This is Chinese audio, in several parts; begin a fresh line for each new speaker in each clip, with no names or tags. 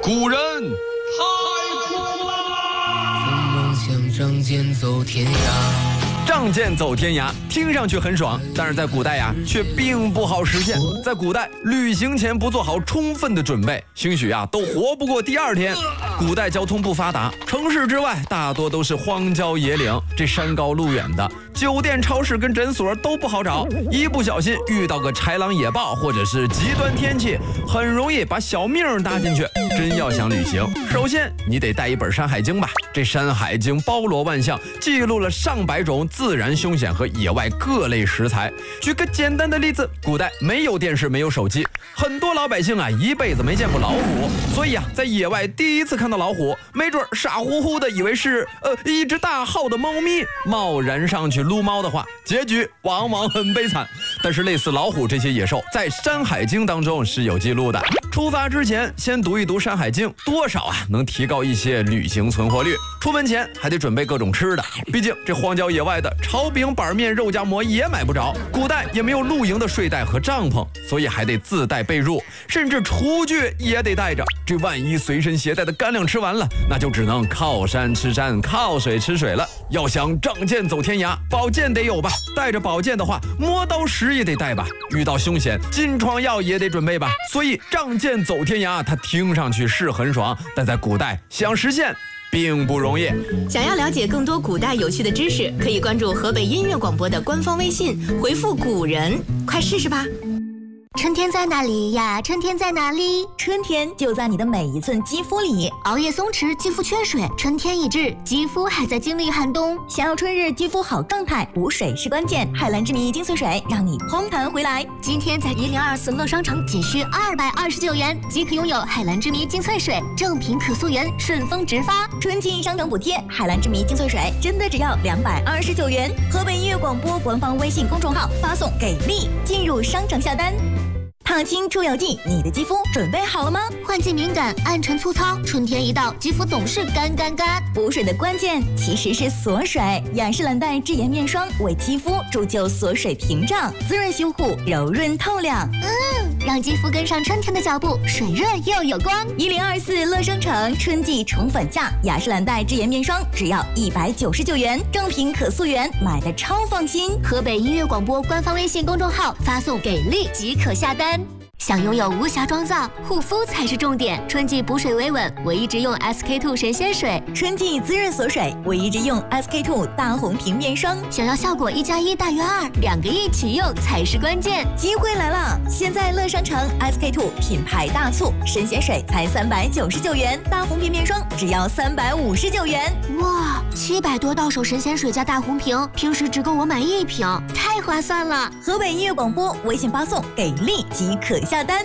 古人太苦啦！
梦想仗剑走天涯。
仗剑走天涯听上去很爽，但是在古代呀，却并不好实现。在古代，旅行前不做好充分的准备，兴许都活不过第2天。古代交通不发达，城市之外大多都是荒郊野岭，这山高路远的，酒店、超市跟诊所都不好找，一不小心遇到个豺狼野豹或者是极端天气，很容易把小命搭进去。真要想旅行，首先你得带一本《山海经》吧。这《山海经》包罗万象，记录了上百种自然凶险和野外各类食材。举个简单的例子，古代没有电视，没有手机，很多老百姓一辈子没见过老虎，所以在野外第一次看到老虎，没准傻乎乎的以为是一只大号的猫咪，贸然上去撸猫的话，结局往往很悲惨。但是类似老虎这些野兽，在《山海经》当中是有记录的。出发之前先读一读《山海经》，多少能提高一些旅行存活率。出门前还得准备各种吃的，毕竟这荒郊野外的炒饼、板面、肉夹馍也买不着，古代也没有露营的睡袋和帐篷，所以还得自带被褥，甚至厨具也得带着。这万一随身携带的干粮吃完了，那就只能靠山吃山，靠水吃水了。要想仗剑走天涯，宝剑得有吧？带着宝剑的话，磨刀石也得带吧？遇到凶险，金疮药也得准备吧？所以仗剑走天涯，它听上去是很爽，但在古代想实现并不容易。
想要了解更多古代有趣的知识，可以关注河北音乐广播的官方微信，回复古人，快试试吧。
春天在哪里呀？春天在哪里？
春天就在你的每一寸肌肤里。
熬夜松弛，肌肤缺水，春天已至，肌肤还在经历寒冬。
想要春日肌肤好状态，补水是关键。海蓝之谜精粹水让你嘭弹回来。
今天在1024乐商城仅需229元即可拥有海蓝之谜精粹水，正品可溯源，顺丰直发。
春季商城补贴，海蓝之谜精粹水真的只要229元。河北音乐广播官方微信公众号发送给力，进入商城下单。烫青出油剂，你的肌肤准备好了吗？
换季敏感，暗沉粗糙，春天一到，肌肤总是干。
补水的关键其实是锁水。雅诗兰黛智颜面霜为肌肤铸就锁水屏障，滋润修护，柔润透亮。
让肌肤跟上春天的脚步，水润又有光。
1024乐商城春季宠粉价，雅诗兰黛智颜面霜只要199元，正品可溯源，买的超放心。
河北音乐广播官方微信公众号发送给力即可下单。想拥有无瑕妆造，护肤才是重点。春季补水维稳，我一直用 SK2 神仙水；
春季滋润锁水，我一直用 SK2 大红瓶面霜。
想要效果1+1大于2，2个一起用才是关键。
机会来了！现在乐商城 SK2 品牌大促，神仙水才399元，大红瓶面霜只要359元。
哇，700多到手神仙水加大红瓶，平时只够我买1瓶，太划算了！
河北音乐广播微信发送给力即可下单。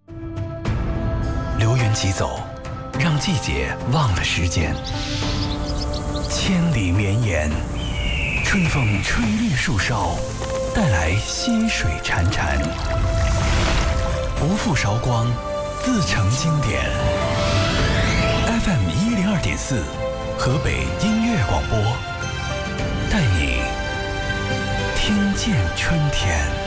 流云疾走，让季节忘了时间。千里绵延，春风吹绿树梢，带来溪水潺潺。不负韶光，自成经典。FM 102.4，河北音乐广播，带你听见春天。